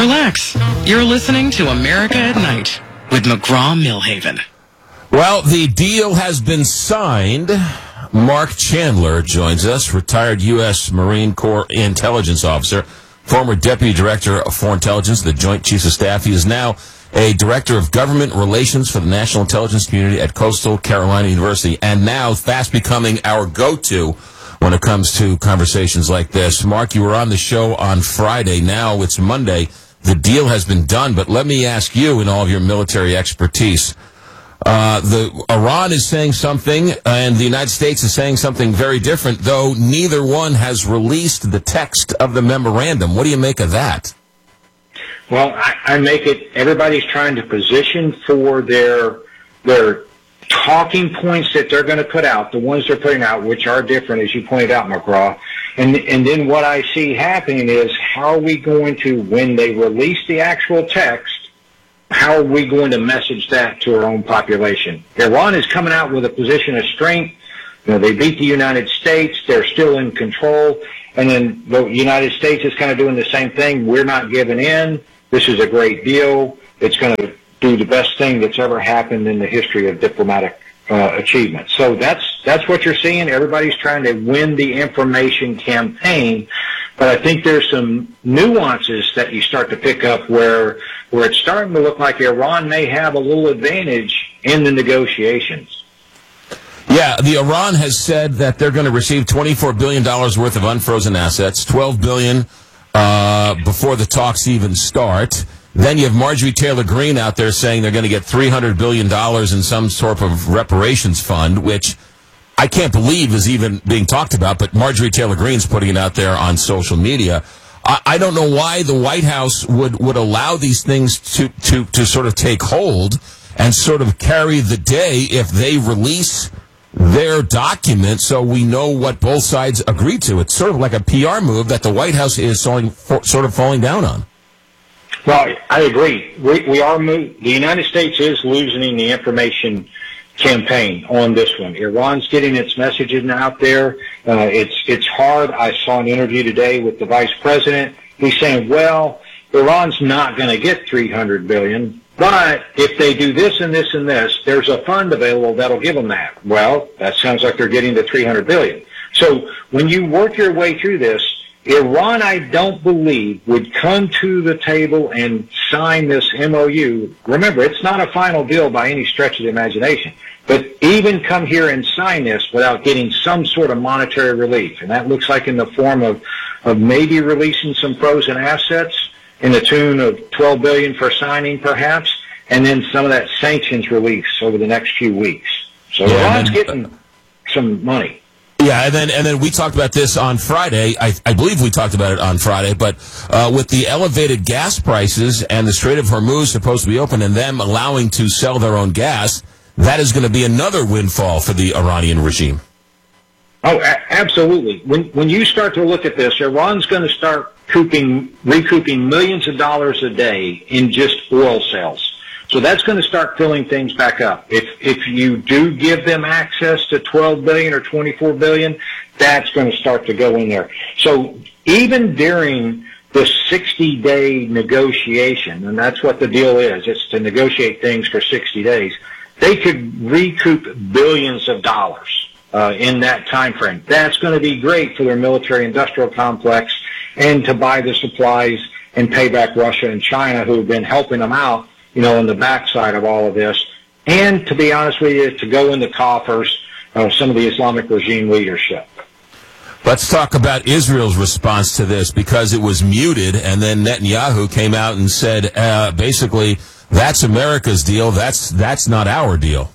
Relax. You're listening to America at Night with McGraw-Millhaven. Well, the deal has been signed. Mark Chandler joins us, retired U.S. Marine Corps intelligence officer, former deputy director of foreign intelligence, the Joint Chiefs of Staff. He is now a director of government relations for the national intelligence community at Coastal Carolina University, and now fast becoming our go-to when it comes to conversations like this. Mark, you were on the show on Friday. Now it's Monday. The deal has been done, but let me ask you, in all of your military expertise, Iran is saying something, and the United States is saying something very different, though neither one has released the text of the memorandum. What do you make of that? Well, I make it, everybody's trying to position for their talking points that they're going to put out, the ones they're putting out, which are different, as you pointed out, McGraw. And then what I see happening is, how are we going to, when they release the actual text, how are we going to message that to our own population? Iran is coming out with a position of strength. You know, they beat the United States. They're still in control. And then the United States is kind of doing the same thing. We're not giving in. This is a great deal. It's going to do the best thing that's ever happened in the history of diplomatic achievement. So that's what you're seeing. Everybody's trying to win the information campaign. But I think there's some nuances that you start to pick up where it's starting to look like Iran may have a little advantage in the negotiations. Yeah, the Iran has said that they're going to receive $24 billion worth of unfrozen assets, $12 billion before the talks even start. Then you have Marjorie Taylor Greene out there saying they're going to get $300 billion in some sort of reparations fund, which I can't believe is even being talked about, but Marjorie Taylor Greene's putting it out there on social media. I don't know why the White House would allow these things to sort of take hold and sort of carry the day if they release their document so we know what both sides agree to. It's sort of like a PR move that the White House is sort of falling down on. Well, I agree. The United States is losing the information campaign on this one. Iran's getting its messaging out there. It's hard. I saw an interview today with the vice president. He's saying, well, Iran's not going to get $300 billion, but if they do this and this and this, there's a fund available that'll give them that. Well, that sounds like they're getting the $300 billion. So when you work your way through this, Iran, I don't believe, would come to the table and sign this MOU. Remember, it's not a final deal by any stretch of the imagination, but even come here and sign this without getting some sort of monetary relief. And that looks like in the form of maybe releasing some frozen assets in the tune of $12 billion for signing, perhaps, and then some of that sanctions release over the next few weeks. So Iran's getting some money. Yeah, and then we talked about this on Friday. I believe we talked about it on Friday, but with the elevated gas prices and the Strait of Hormuz supposed to be open and them allowing to sell their own gas, that is going to be another windfall for the Iranian regime. Oh, absolutely. When you start to look at this, Iran's going to start recouping millions of dollars a day in just oil sales. So that's going to start filling things back up. If you do give them access to $12 billion or $24 billion, that's going to start to go in there. So even during the 60-day negotiation, and that's what the deal is, it's to negotiate things for 60 days, they could recoup billions of dollars in that time frame. That's going to be great for their military-industrial complex and to buy the supplies and pay back Russia and China, who have been helping them out, you know, on the backside of all of this, and to be honest with you, to go in the coffers of some of the Islamic regime leadership. Let's talk about Israel's response to this, because it was muted, and then Netanyahu came out and said, basically, that's America's deal, that's not our deal.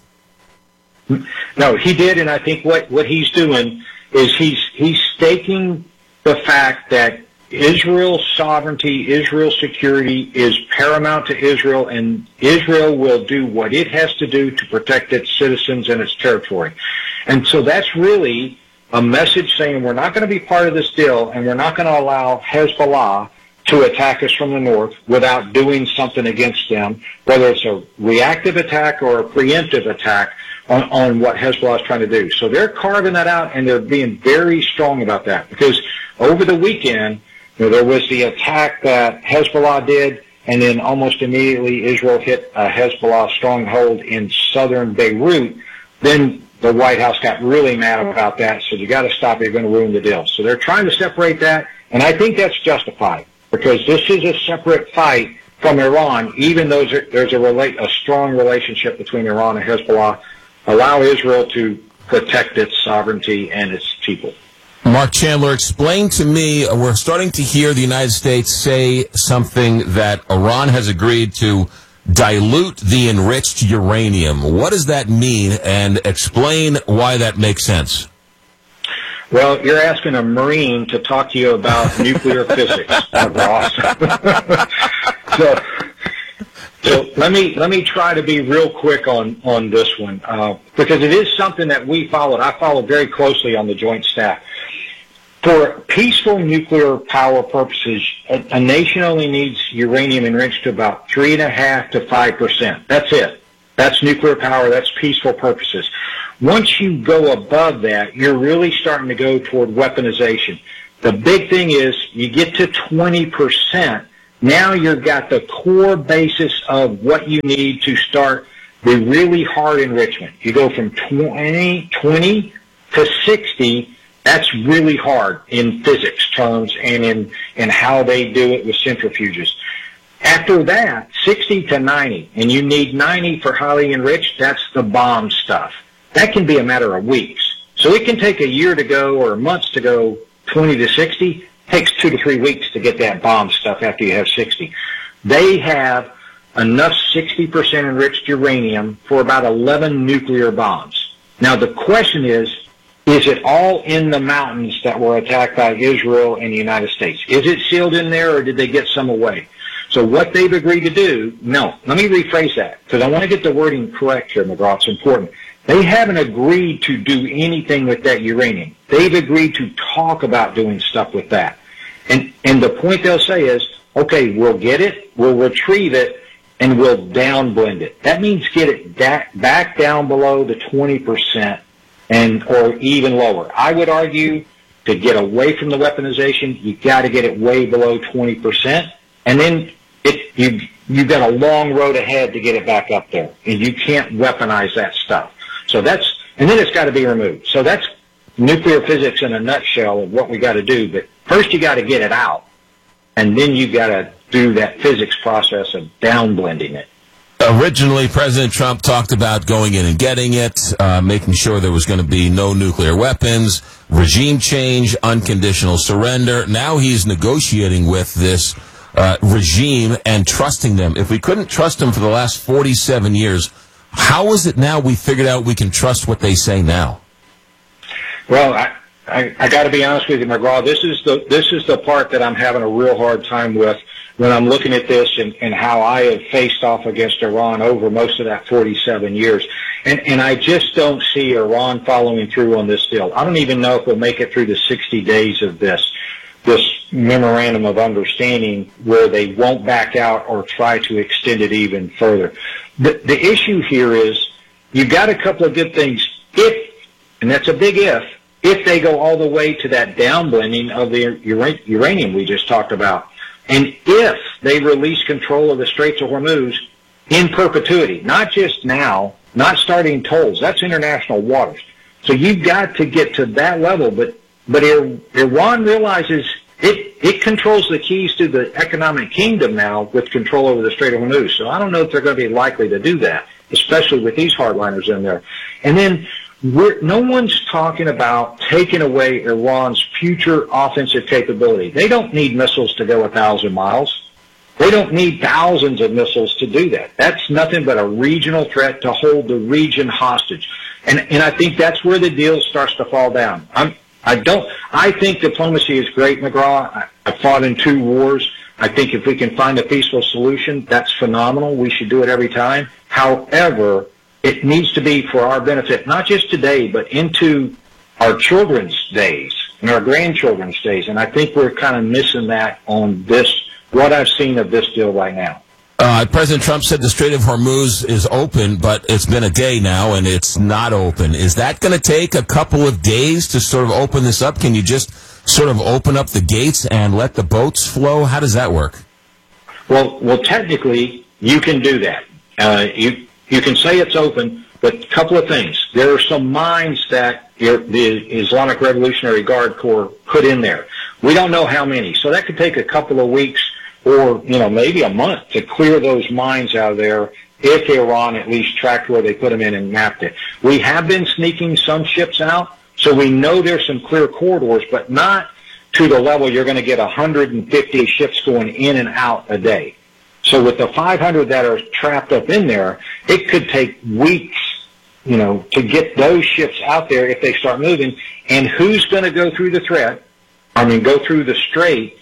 No, he did, and I think what he's doing is he's staking the fact that Israel's sovereignty, Israel's security is paramount to Israel, and Israel will do what it has to do to protect its citizens and its territory. And so that's really a message saying we're not going to be part of this deal, and we're not going to allow Hezbollah to attack us from the north without doing something against them, whether it's a reactive attack or a preemptive attack on what Hezbollah is trying to do. So they're carving that out, and they're being very strong about that, because over the weekend, There was the attack that Hezbollah did, and then almost immediately Israel hit a Hezbollah stronghold in southern Beirut. Then the White House got really mad about that, so you got to stop it, you're going to ruin the deal. So they're trying to separate that, and I think that's justified, because this is a separate fight from Iran, even though there's a strong relationship between Iran and Hezbollah. Allow Israel to protect its sovereignty and its people. Mark Chandler, explain to me, we're starting to hear the United States say something that Iran has agreed to dilute the enriched uranium. What does that mean, and explain why that makes sense? Well, you're asking a Marine to talk to you about nuclear physics, Ross. So let me try to be real quick on this one, because it is something that we followed. I followed very closely on the Joint Staff. For peaceful nuclear power purposes, a nation only needs uranium enriched to about 3.5% to 5%. That's it. That's nuclear power. That's peaceful purposes. Once you go above that, you're really starting to go toward weaponization. The big thing is you get to 20%. Now you've got the core basis of what you need to start the really hard enrichment. You go from 20 to 60. That's really hard in physics terms and in how they do it with centrifuges. After that, 60 to 90, and you need 90 for highly enriched, that's the bomb stuff. That can be a matter of weeks. So it can take a year to go or months to go 20 to 60. It takes 2 to 3 weeks to get that bomb stuff after you have 60. They have enough 60% enriched uranium for about 11 nuclear bombs. Now the question is it all in the mountains that were attacked by Israel and the United States? Is it sealed in there, or did they get some away? So what they've agreed to do, no, let me rephrase that, because I want to get the wording correct here, McGraw. It's important. They haven't agreed to do anything with that uranium. They've agreed to talk about doing stuff with that. And the point they'll say is, okay, we'll get it, we'll retrieve it, and we'll downblend it. That means get it back down below the 20%. Or even lower. I would argue to get away from the weaponization, you got to get it way below 20%, and then you've got a long road ahead to get it back up there, and you can't weaponize that stuff. And then it's got to be removed. So that's nuclear physics in a nutshell of what we got to do. But first, you got to get it out, and then you got to do that physics process of downblending it. Originally, President Trump talked about going in and getting it, making sure there was going to be no nuclear weapons, regime change, unconditional surrender. Now he's negotiating with this regime and trusting them. If we couldn't trust them for the last 47 years, how is it now we figured out we can trust what they say now? Well, I got to be honest with you, McGraw. This is the part that I'm having a real hard time with when I'm looking at this and how I have faced off against Iran over most of that 47 years. And I just don't see Iran following through on this deal. I don't even know if we'll make it through the 60 days of this memorandum of understanding where they won't back out or try to extend it even further. The issue here is you've got a couple of good things. And that's a big if they go all the way to that downblending of the uranium we just talked about. And if they release control of the Straits of Hormuz in perpetuity, not just now, not starting tolls, that's international waters. So you've got to get to that level. But Iran realizes it controls the keys to the economic kingdom now with control over the Strait of Hormuz. So I don't know if they're going to be likely to do that, especially with these hardliners in there. And then no one's talking about taking away Iran's future offensive capability. They don't need missiles to go 1,000 miles. They don't need thousands of missiles to do that. That's nothing but a regional threat to hold the region hostage. And I think that's where the deal starts to fall down. I think diplomacy is great, McGraw. I fought in 2 wars. I think if we can find a peaceful solution, that's phenomenal. We should do it every time. However, it needs to be for our benefit, not just today, but into our children's days and our grandchildren's days. And I think we're kind of missing that on what I've seen of this deal right now. President Trump said the Strait of Hormuz is open, but it's been a day now and it's not open. Is that going to take a couple of days to sort of open this up? Can you just sort of open up the gates and let the boats flow? How does that work? Well, technically, you can do that. You can say it's open, but a couple of things. There are some mines that the Islamic Revolutionary Guard Corps put in there. We don't know how many, so that could take a couple of weeks or maybe a month to clear those mines out of there if Iran at least tracked where they put them in and mapped it. We have been sneaking some ships out, so we know there's some clear corridors, but not to the level you're going to get 150 ships going in and out a day. So with the 500 that are trapped up in there, it could take weeks, to get those ships out there if they start moving. And who's going to go through the go through the strait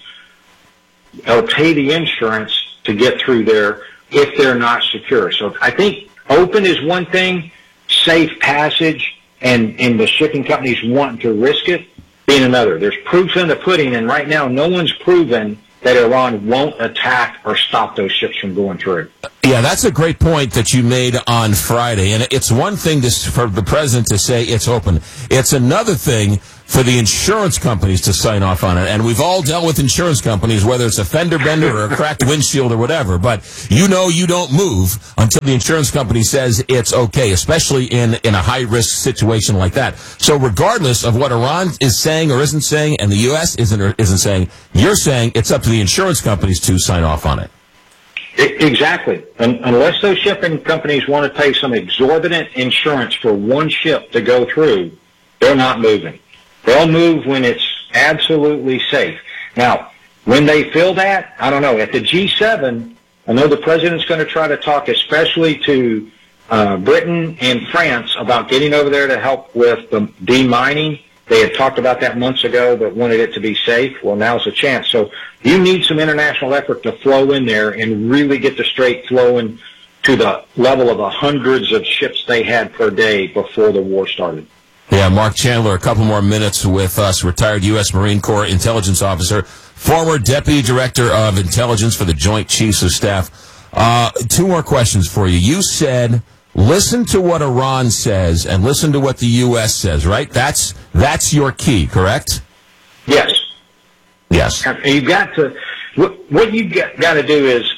or pay the insurance to get through there if they're not secure? So I think open is one thing, safe passage and the shipping companies wanting to risk it being another. There's proof in the pudding, and right now no one's proven that Iran won't attack or stop those ships from going through. Yeah, that's a great point that you made on Friday. And it's one thing for the president to say it's open. It's another thing for the insurance companies to sign off on it. And we've all dealt with insurance companies, whether it's a fender bender or a cracked windshield or whatever. But you don't move until the insurance company says it's okay, especially in a high-risk situation like that. So regardless of what Iran is saying or isn't saying, and the U.S. isn't or isn't saying, you're saying it's up to the insurance companies to sign off on it. Exactly. Unless those shipping companies want to pay some exorbitant insurance for one ship to go through, they're not moving. They'll move when it's absolutely safe. Now, when they feel that, I don't know. At the G7, I know the president's going to try to talk especially to Britain and France about getting over there to help with the demining. They had talked about that months ago, but wanted it to be safe. Well, now's the chance. So you need some international effort to flow in there and really get the strait flowing to the level of the hundreds of ships they had per day before the war started. Yeah, Mark Chandler, a couple more minutes with us, retired U.S. Marine Corps intelligence officer, former Deputy Director of Intelligence for the Joint Chiefs of Staff. Two more questions for you. You said, listen to what Iran says and listen to what the U.S. says, right? That's your key, correct? Yes. Yes. You've got to, what you've got to do is,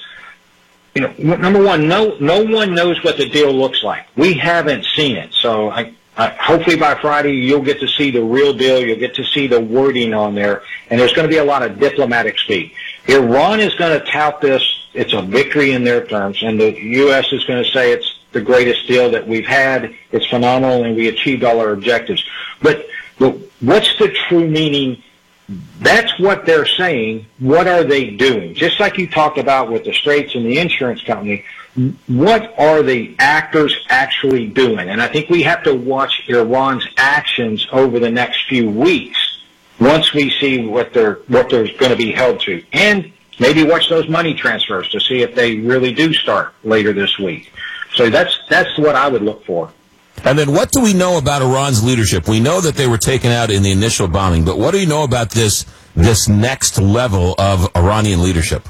number one, no one knows what the deal looks like. We haven't seen it. So hopefully by Friday you'll get to see the real deal. You'll get to see the wording on there, and there's going to be a lot of diplomatic speak. Iran is going to tout this. It's a victory in their terms, and the U.S. is going to say it's the greatest deal that we've had. It's phenomenal, and we achieved all our objectives. But what's the true meaning? That's what they're saying. What are they doing? Just like you talked about with the Straits and the insurance company, what are the actors actually doing? And I think we have to watch Iran's actions over the next few weeks once we see what they're going to be held to. And maybe watch those money transfers to see if they really do start later this week. So that's what I would look for. And then what do we know about Iran's leadership? We know that they were taken out in the initial bombing, but what do you know about this next level of Iranian leadership?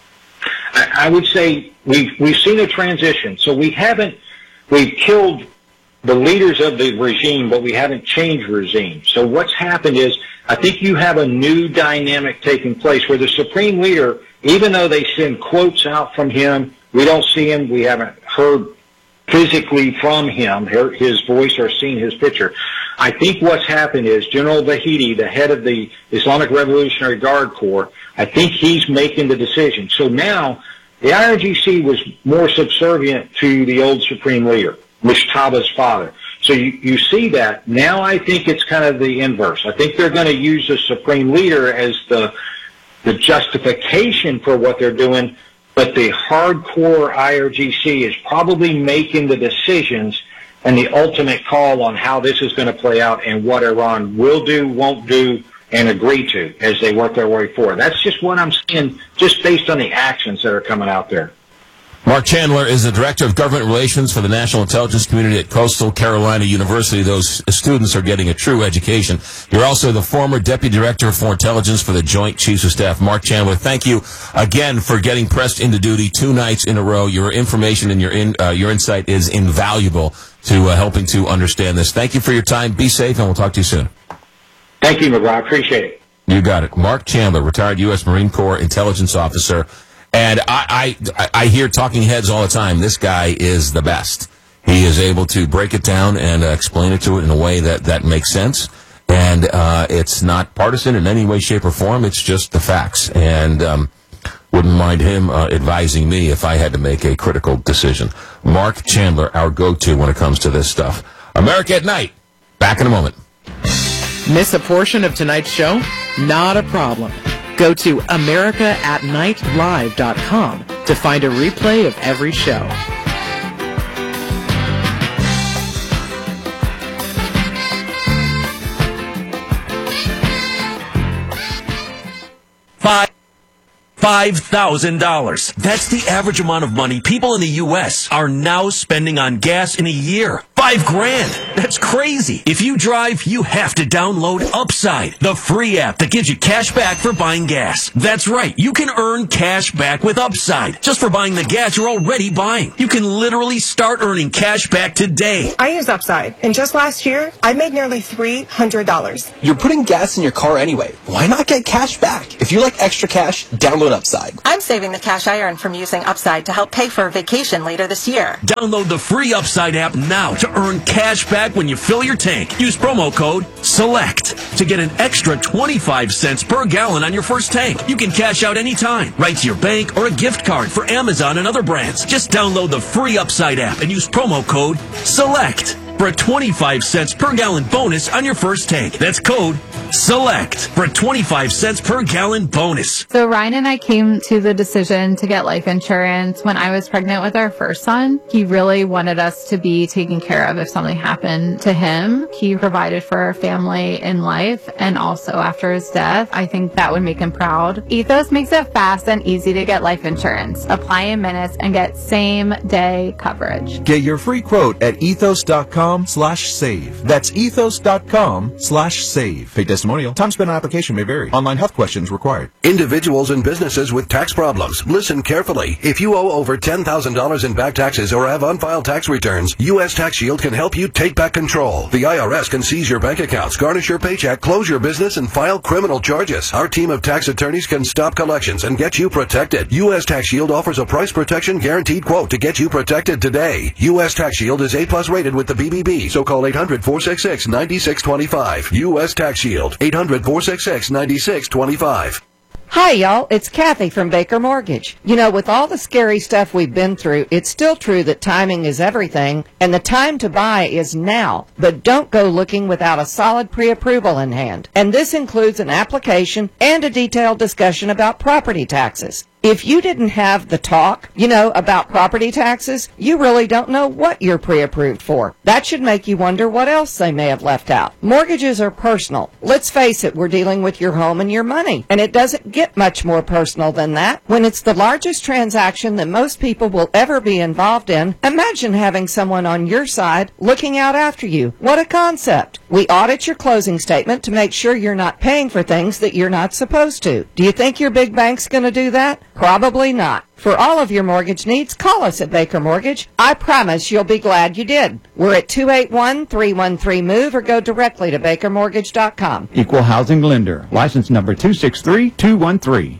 I would say we've seen a transition. So we've killed the leaders of the regime, but we haven't changed regime. So what's happened is I think you have a new dynamic taking place where the supreme leader, even though they send quotes out from him, we don't see him, we haven't heard physically from him, his voice, or seen his picture. I think what's happened is General Vahidi, the head of the Islamic Revolutionary Guard Corps, I think he's making the decision. So now the IRGC was more subservient to the old supreme leader, Mustaba's father. So you see that. Now I think it's kind of the inverse. I think they're going to use the supreme leader as the justification for what they're doing, but the hardcore IRGC is probably making the decisions and the ultimate call on how this is going to play out and what Iran will do, won't do, and agree to as they work their way forward. That's just what I'm seeing just based on the actions that are coming out there. Mark Chandler is the Director of Government Relations for the National Intelligence Community at Coastal Carolina University. Those students are getting a true education. You're also the former Deputy Director for Intelligence for the Joint Chiefs of Staff. Mark Chandler, thank you again for getting pressed into duty 2 nights in a row. Your information and your insight is invaluable to helping to understand this. Thank you for your time. Be safe, and we'll talk to you soon. Thank you, McGraw. I appreciate it. You got it. Mark Chandler, retired U.S. Marine Corps intelligence officer. And I hear talking heads all the time. This guy is the best. He is able to break it down and explain it to it in a way that makes sense. And it's not partisan in any way, shape, or form. It's just the facts. And wouldn't mind him advising me if I had to make a critical decision. Mark Chandler, our go-to when it comes to this stuff. America at Night. Back in a moment. Miss a portion of tonight's show? Not a problem. Go to AmericaAtNightLive.com to find a replay of every show. $5,000. That's the average amount of money people in the U.S. are now spending on gas in a year. $5,000. That's crazy. If you drive, you have to download Upside, the free app that gives you cash back for buying gas. That's right. You can earn cash back with Upside just for buying the gas you're already buying. You can literally start earning cash back today. I use Upside, and just last year, I made nearly $300. You're putting gas in your car anyway. Why not get cash back? If you like extra cash, download Upside. I'm saving the cash I earned from using Upside to help pay for a vacation later this year. Download the free Upside app now to earn cash back when you fill your tank. Use promo code SELECT to get an extra 25 cents per gallon on your first tank. You can cash out anytime, right to your bank or a gift card for Amazon and other brands. Just download the free Upside app and use promo code SELECT for a 25 cents per gallon bonus on your first tank. That's code SELECT for a 25 cents per gallon bonus. So Ryan and I came to the decision to get life insurance when I was pregnant with our first son. He really wanted us to be taken care of if something happened to him. He provided for our family in life and also after his death. I think that would make him proud. Ethos makes it fast and easy to get life insurance. Apply in minutes and get same-day coverage. Get your free quote at ethos.com/save. That's ethos.com/save. Pay testimonial. Time spent on application may vary. Online health questions required. Individuals and businesses with tax problems, listen carefully. If you owe over $10,000 in back taxes or have unfiled tax returns, U.S. Tax Shield can help you take back control. The IRS can seize your bank accounts, garnish your paycheck, close your business, and file criminal charges. Our team of tax attorneys can stop collections and get you protected. U.S. Tax Shield offers a price protection guaranteed quote to get you protected today. U.S. Tax Shield is A+ rated with the BBB, so call 800-466-9625. U.S. Tax Shield. 800-466-9625. Hi, y'all. It's Kathy from Baker Mortgage. You know, with all the scary stuff we've been through, it's still true that timing is everything, and the time to buy is now. But don't go looking without a solid pre-approval in hand. And this includes an application and a detailed discussion about property taxes. If you didn't have the talk, about property taxes, you really don't know what you're pre-approved for. That should make you wonder what else they may have left out. Mortgages are personal. Let's face it, we're dealing with your home and your money. And it doesn't get much more personal than that. When it's the largest transaction that most people will ever be involved in, imagine having someone on your side looking out after you. What a concept. We audit your closing statement to make sure you're not paying for things that you're not supposed to. Do you think your big bank's going to do that? Probably not. For all of your mortgage needs, call us at Baker Mortgage. I promise you'll be glad you did. We're at 281-313-MOVE or go directly to bakermortgage.com. Equal housing lender. License number 263213.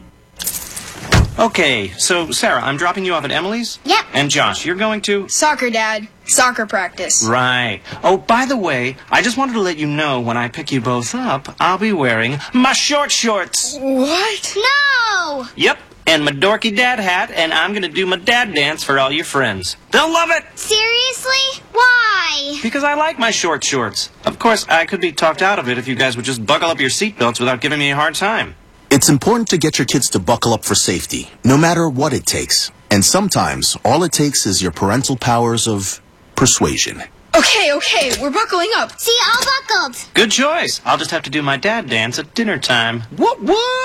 Okay, so Sarah, I'm dropping you off at Emily's? Yep. And Josh, you're going to? Soccer, Dad. Soccer practice. Right. Oh, by the way, I just wanted to let you know when I pick you both up, I'll be wearing my short shorts. What? No! Yep. And my dorky dad hat, and I'm going to do my dad dance for all your friends. They'll love it! Seriously? Why? Because I like my short shorts. Of course, I could be talked out of it if you guys would just buckle up your seatbelts without giving me a hard time. It's important to get your kids to buckle up for safety, no matter what it takes. And sometimes, all it takes is your parental powers of persuasion. Okay, we're buckling up. See, all buckled. Good choice. I'll just have to do my dad dance at dinner time. What?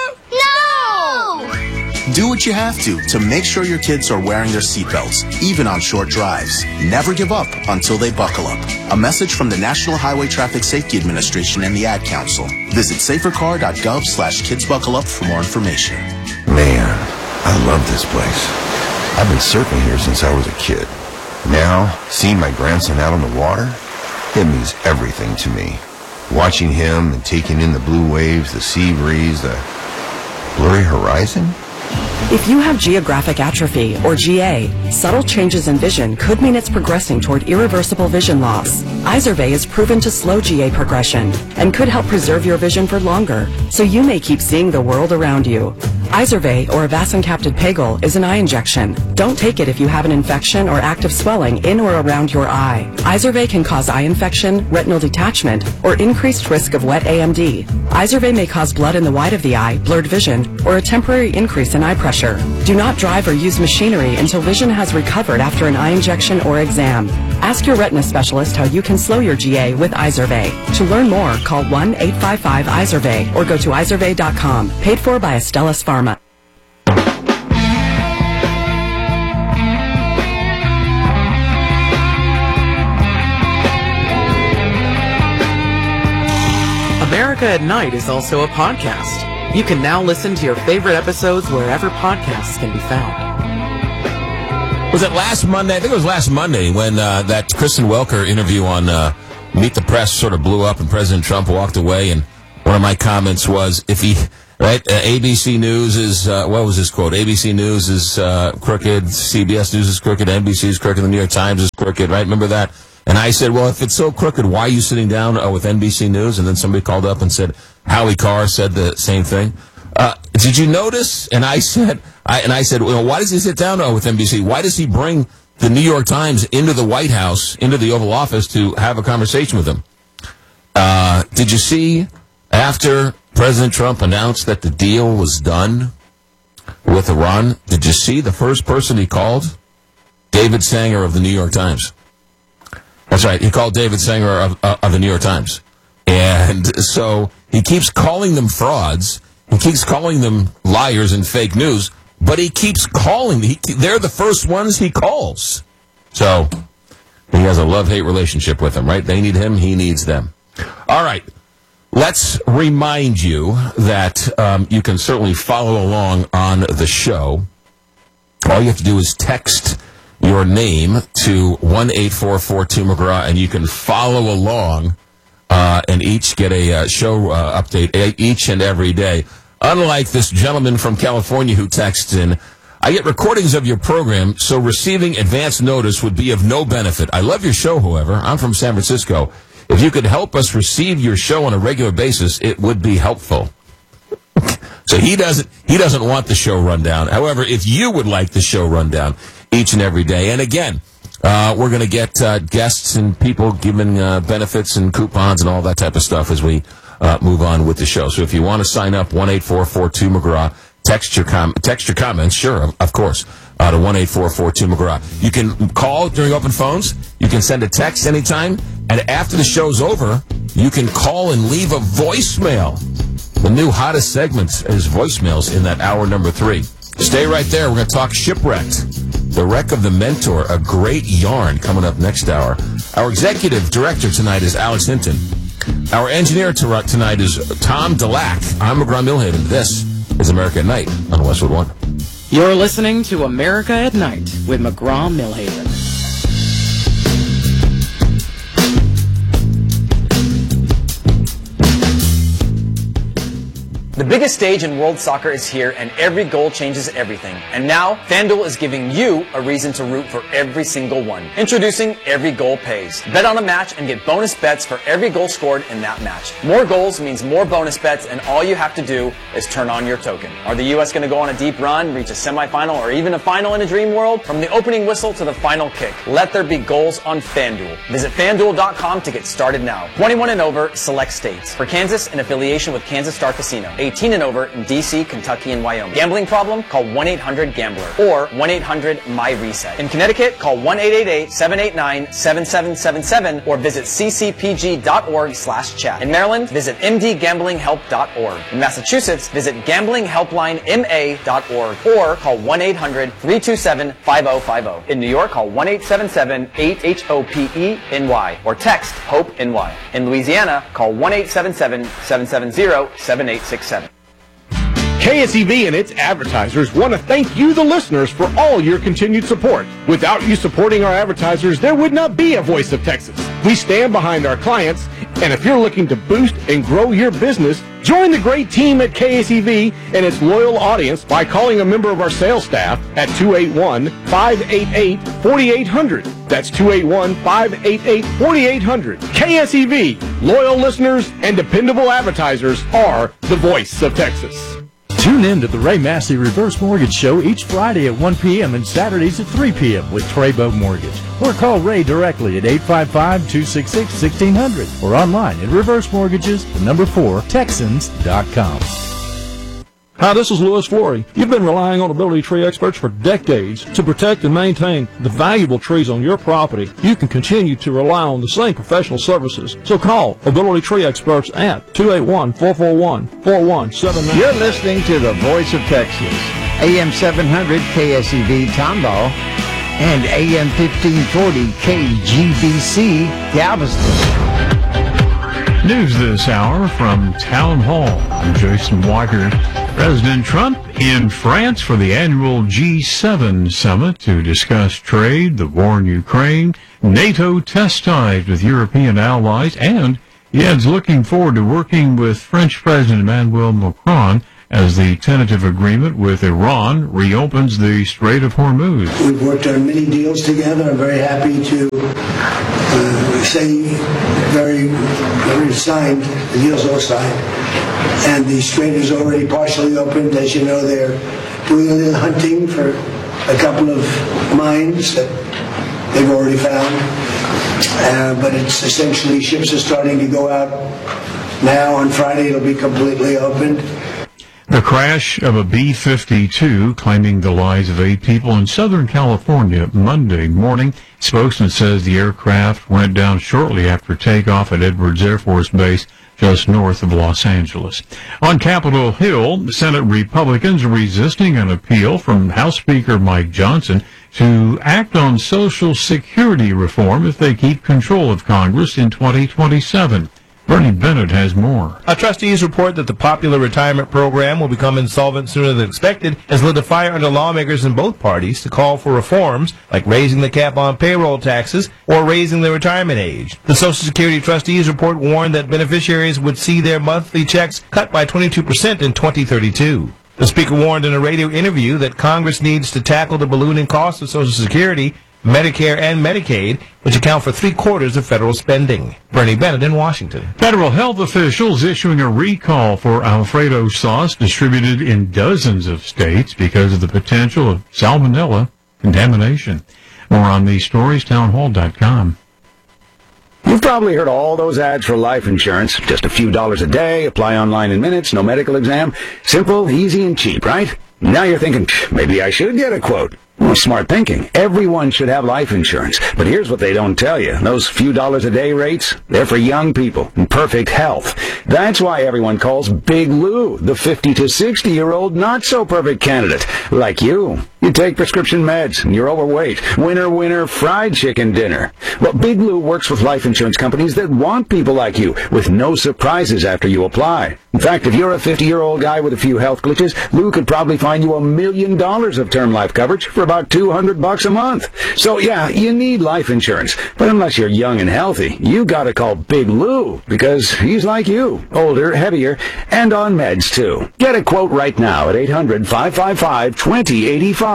No! Do what you have to make sure your kids are wearing their seatbelts, even on short drives. Never give up until they buckle up. A message from the National Highway Traffic Safety Administration and the Ad Council. Visit safercar.gov/kidsbuckleup for more information. Man, I love this place. I've been surfing here since I was a kid. Now, seeing my grandson out on the water, it means everything to me. Watching him and taking in the blue waves, the sea breeze, the blurry horizon? If you have geographic atrophy, or GA, subtle changes in vision could mean it's progressing toward irreversible vision loss. Izervay is proven to slow GA progression and could help preserve your vision for longer, so you may keep seeing the world around you. Izervay, or avacincaptad pegol, is an eye injection. Don't take it if you have an infection or active swelling in or around your eye. Izervay can cause eye infection, retinal detachment, or increased risk of wet AMD. Izervay may cause blood in the white of the eye, blurred vision, or a temporary increase in eye pressure. Do not drive or use machinery until vision has recovered after an eye injection or exam. Ask your retina specialist how you can slow your GA with Izervay. To learn more, call 1-855-IZERVAY or go to izervay.com. Paid for by Astellas Pharma. America at Night is also a podcast. You can now listen to your favorite episodes wherever podcasts can be found. Was it last Monday? I think it was last Monday when that Kristen Welker interview on Meet the Press sort of blew up and President Trump walked away. And one of my comments was, if he, right, ABC News is, what was his quote? ABC News is crooked, CBS News is crooked, NBC is crooked, the New York Times is crooked, right? Remember that? And I said, well, if it's so crooked, why are you sitting down with NBC News? And then somebody called up and said, Howie Carr said the same thing. Did you notice? And I said, well, why does he sit down with NBC? Why does he bring the New York Times into the White House, into the Oval Office to have a conversation with him? Did you see after President Trump announced that the deal was done with Iran, did you see the first person he called? David Sanger of the New York Times. That's right. He called David Sanger of the New York Times. And so he keeps calling them frauds. He keeps calling them liars and fake news. But he keeps calling. They're the first ones he calls. So he has a love-hate relationship with them, right? They need him. He needs them. All right. Let's remind you that you can certainly follow along on the show. All you have to do is text your name to 1-844-2-McGraw, and you can follow along and each get a show update each and every day. Unlike this gentleman from California who texts in, I get recordings of your program, so receiving advance notice would be of no benefit. I love your show, however. I'm from San Francisco. If you could help us receive your show on a regular basis, it would be helpful. So he doesn't want the show rundown. However, if you would like the show rundown each and every day, and again, we're going to get guests and people giving benefits and coupons and all that type of stuff as we move on with the show. So if you want to sign up, 1-844-2-McGraw, text your comments, sure, of course, to 1-844-2-McGraw. You can call during open phones. You can send a text anytime. And after the show's over, you can call and leave a voicemail. The new hottest segment is voicemails in that hour number 3. Stay right there. We're going to talk Shipwrecked, the wreck of the Mentor, a great yarn coming up next hour. Our executive director tonight is Alex Hinton. Our engineer tonight is Tom Delac. I'm McGraw Milhaven. This is America at Night on Westwood One. You're listening to America at Night with McGraw Milhaven. The biggest stage in world soccer is here, and every goal changes everything. And now, FanDuel is giving you a reason to root for every single one. Introducing Every Goal Pays. Bet on a match and get bonus bets for every goal scored in that match. More goals means more bonus bets, and all you have to do is turn on your token. Are the U.S. going to go on a deep run, reach a semifinal, or even a final in a dream world? From the opening whistle to the final kick, let there be goals on FanDuel. Visit FanDuel.com to get started now. 21 and over, select states. For Kansas, in affiliation with Kansas Star Casino. 18 and over in D.C., Kentucky, and Wyoming. Gambling problem? Call 1-800-GAMBLER or 1-800-MY-RESET. In Connecticut, call 1-888-789-7777 or visit ccpg.org/chat. In Maryland, visit mdgamblinghelp.org. In Massachusetts, visit gamblinghelplinema.org or call 1-800-327-5050. In New York, call 1-877-8-HOPE-NY or text HOPE-NY. In Louisiana, call 1-877-770-7867. KSEV and its advertisers want to thank you, the listeners, for all your continued support. Without you supporting our advertisers, there would not be a Voice of Texas. We stand behind our clients And if you're looking to boost and grow your business, join the great team at KSEV and its loyal audience by calling a member of our sales staff at 281-588-4800. That's 281-588-4800. KSEV, loyal listeners and dependable advertisers are the voice of Texas. Tune in to the Ray Massey Reverse Mortgage Show each Friday at 1 p.m. and Saturdays at 3 p.m. with Treybo Mortgage. Or call Ray directly at 855-266-1600 or online at reversemortgages4Texans.com. Hi, this is Louis Flory. You've been relying on Ability Tree experts for decades to protect and maintain the valuable trees on your property. You can continue to rely on the same professional services. So call Ability Tree experts at 281-441-4179. You're listening to the Voice of Texas, AM 700 KSEV Tomball and AM 1540 KGBC Galveston. News this hour from Town Hall. I'm Jason Walker. President Trump in France for the annual G7 summit to discuss trade, the war in Ukraine, NATO test ties with European allies, and he adds looking forward to working with French President Emmanuel Macron as the tentative agreement with Iran reopens the Strait of Hormuz. We've worked on many deals together. I'm very happy to say very signed. The deal's all signed. And the strait is already partially opened. As you know, they're doing a little hunting for a couple of mines that they've already found. But it's essentially ships are starting to go out now. On Friday, it'll be completely opened. The crash of a B-52 claiming the lives of 8 people in Southern California Monday morning. Spokesman says the aircraft went down shortly after takeoff at Edwards Air Force Base just north of Los Angeles. On Capitol Hill, Senate Republicans are resisting an appeal from House Speaker Mike Johnson to act on Social Security reform if they keep control of Congress in 2027. Bernie Bennett has more. Trustees report that the popular retirement program will become insolvent sooner than expected, has lit a fire under lawmakers in both parties to call for reforms like raising the cap on payroll taxes or raising the retirement age. The Social Security trustees report warned that beneficiaries would see their monthly checks cut by 22% in 2032. The Speaker warned in a radio interview that Congress needs to tackle the ballooning costs of Social Security, Medicare, and Medicaid, which account for 3/4 of federal spending. Bernie Bennett in Washington. Federal health officials issuing a recall for Alfredo sauce distributed in dozens of states because of the potential of salmonella contamination. More on these stories, townhall.com. You've probably heard all those ads for life insurance. Just a few dollars a day, apply online in minutes, no medical exam. Simple, easy, and cheap, right? Now you're thinking, maybe I should get a quote. Well, smart thinking. Everyone should have life insurance. But here's what they don't tell you. Those few dollars a day rates, they're for young people in perfect health. That's why everyone calls Big Lou the 50 to 60-year-old not-so-perfect candidate, like you. You take prescription meds, and you're overweight. Winner, fried chicken dinner. Well, Big Lou works with life insurance companies that want people like you, with no surprises after you apply. In fact, if you're a 50-year-old guy with a few health glitches, Lou could probably find you $1 million of term life coverage for about $200 a month. So, yeah, you need life insurance. But unless you're young and healthy, you gotta call Big Lou, because he's like you, older, heavier, and on meds, too. Get a quote right now at 800-555-2085.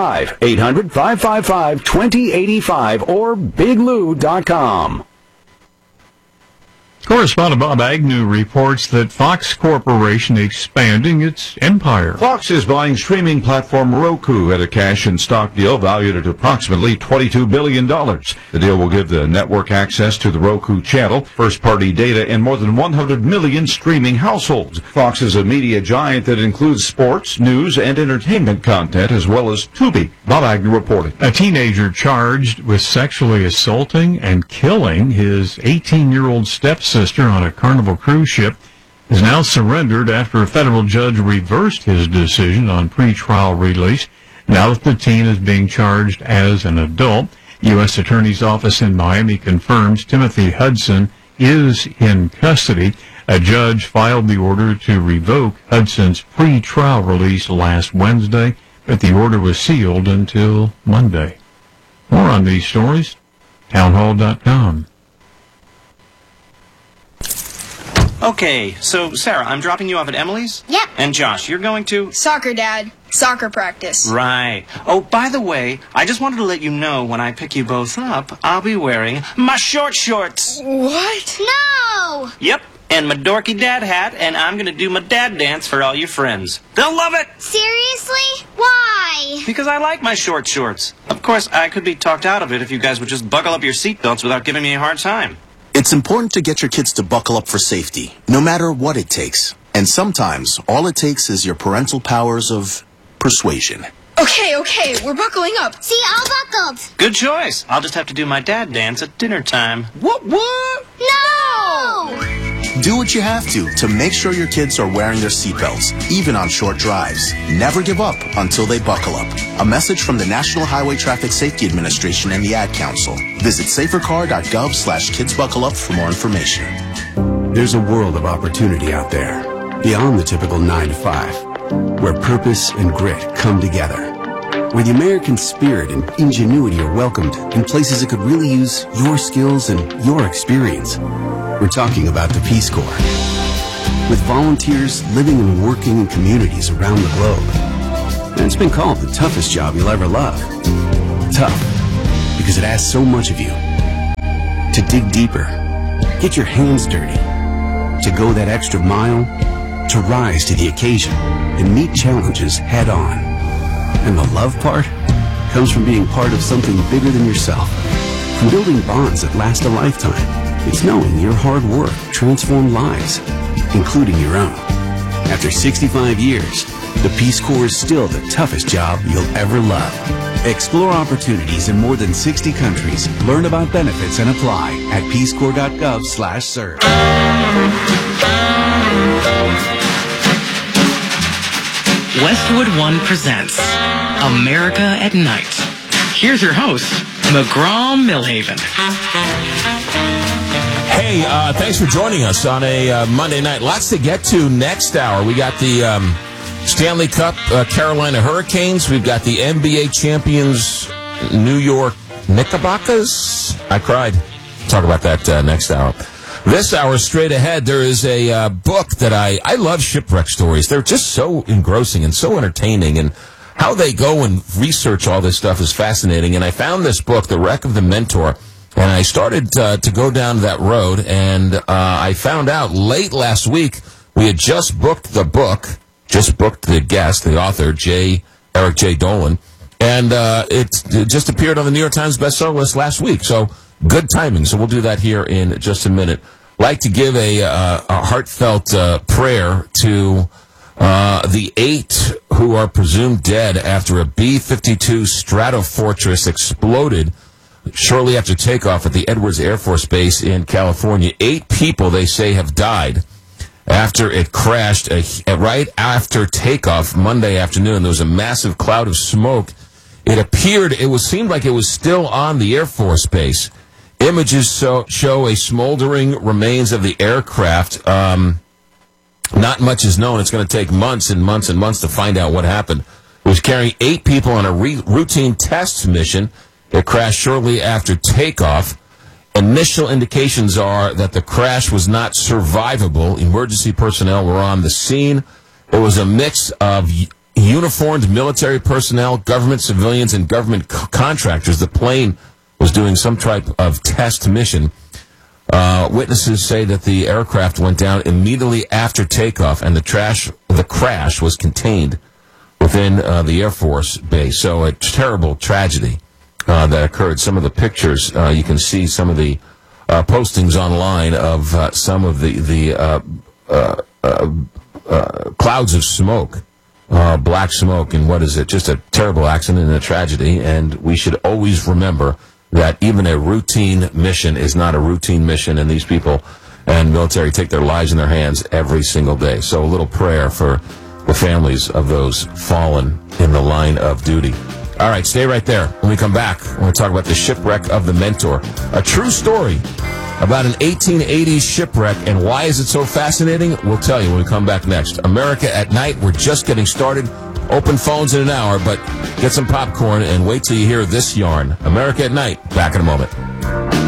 800-555-2085 or biglou.com. Correspondent Bob Agnew reports that Fox Corporation expanding its empire. Fox is buying streaming platform Roku at a cash and stock deal valued at approximately $22 billion. The deal will give the network access to the Roku channel, first-party data, and more than 100 million streaming households. Fox is a media giant that includes sports, news, and entertainment content, as well as Tubi. Bob Agnew reporting. A teenager charged with sexually assaulting and killing his 18-year-old stepson on a Carnival cruise ship is now surrendered after a federal judge reversed his decision on pretrial release. Now that the teen is being charged as an adult, U.S. Attorney's Office in Miami confirms Timothy Hudson is in custody. A judge filed the order to revoke Hudson's pretrial release last Wednesday, but the order was sealed until Monday. More on these stories, townhall.com. Okay, so Sarah, I'm dropping you off at Emily's? Yep. And Josh, you're going to? Soccer, Dad. Soccer practice. Right. Oh, by the way, I just wanted to let you know when I pick you both up, I'll be wearing my short shorts. What? No! Yep. And my dorky dad hat, and I'm going to do my dad dance for all your friends. They'll love it! Seriously? Why? Because I like my short shorts. Of course, I could be talked out of it if you guys would just buckle up your seatbelts without giving me a hard time. It's important to get your kids to buckle up for safety, no matter what it takes. And sometimes, all it takes is your parental powers of persuasion. Okay, we're buckling up. See, all buckled. Good choice. I'll just have to do my dad dance at dinner time. What? No! Do what you have to make sure your kids are wearing their seatbelts, even on short drives. Never give up until they buckle up. A message from the National Highway Traffic Safety Administration and the Ad Council. Visit safercar.gov/kidsbuckleup for more information. There's a world of opportunity out there, beyond the typical 9 to 5, where purpose and grit come together. Where the American spirit and ingenuity are welcomed in places that could really use your skills and your experience. We're talking about the Peace Corps. With volunteers living and working in communities around the globe. And it's been called the toughest job you'll ever love. Tough, because it asks so much of you. To dig deeper, get your hands dirty, to go that extra mile, to rise to the occasion and meet challenges head on. And the love part comes from being part of something bigger than yourself. From building bonds that last a lifetime. It's knowing your hard work transformed lives, including your own. After 65 years, the Peace Corps is still the toughest job you'll ever love. Explore opportunities in more than 60 countries. Learn about benefits and apply at peacecorps.gov/serve. Westwood One presents America at Night. Here's your host, McGraw-Millhaven. Hey, thanks for joining us on a Monday night. Lots to get to next hour. We got the Stanley Cup Carolina Hurricanes. We've got the NBA champions New York Knickerbockers. I cried. Talk about that next hour. This hour, straight ahead, there is a book that I love shipwreck stories. They're just so engrossing and so entertaining, and how they go and research all this stuff is fascinating. And I found this book, The Wreck of the Mentor, and I started to go down that road, and I found out late last week we had just booked the book, just booked the guest, the author, Eric J. Dolan, and it just appeared on the New York Times bestseller list last week. So good timing. So we'll do that here in just a minute. Like to give a heartfelt prayer to the 8 who are presumed dead after a B-52 Stratofortress exploded shortly after takeoff at the Edwards Air Force Base in California. 8 people, they say, have died after it crashed right after takeoff Monday afternoon. There was a massive cloud of smoke. It seemed like it was still on the Air Force Base. Images show a smoldering remains of the aircraft. Not much is known. It's going to take months and months and months to find out what happened. It was carrying 8 people on a routine test mission. It crashed shortly after takeoff. Initial indications are that the crash was not survivable. Emergency personnel were on the scene. It was a mix of uniformed military personnel, government civilians, and government contractors. The plane was doing some type of test mission. Witnesses say that the aircraft went down immediately after takeoff, and the crash was contained within the Air Force Base. So a terrible tragedy that occurred. Some of the pictures, you can see some of the postings online of some of the clouds of smoke, black smoke, and what is it? Just a terrible accident and a tragedy, and we should always remember that even a routine mission is not a routine mission, and these people and military take their lives in their hands every single day. So a little prayer for the families of those fallen in the line of duty. All right, stay right there. When we come back, we're going to talk about the shipwreck of the Mentor, a true story about an 1880s shipwreck, and why is it so fascinating? We'll tell you when we come back next. America at Night, we're just getting started. Open phones in an hour, but get some popcorn and wait till you hear this yarn. America at Night, back in a moment.